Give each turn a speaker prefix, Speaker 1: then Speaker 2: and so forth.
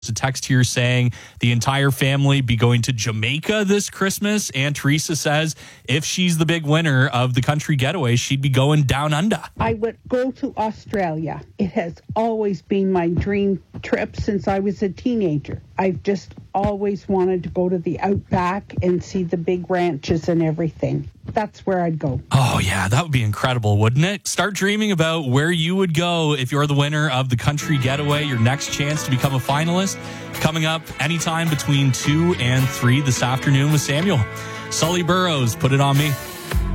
Speaker 1: a text here saying the entire family be going to Jamaica this Christmas. And Teresa says if she's the big winner of the country getaway, she'd be going down under.
Speaker 2: I would go to Australia. It has always been my dream trip since I was a teenager. I've just always wanted to go to the outback and see the big ranches and everything. That's where I'd go.
Speaker 1: Oh, yeah, that would be incredible, wouldn't it? Start dreaming about where you would go if you're the winner of the country getaway. Your next chance to become a finalist coming up anytime between 2 and 3 this afternoon with Samuel. Sully Burrows, Put It On Me.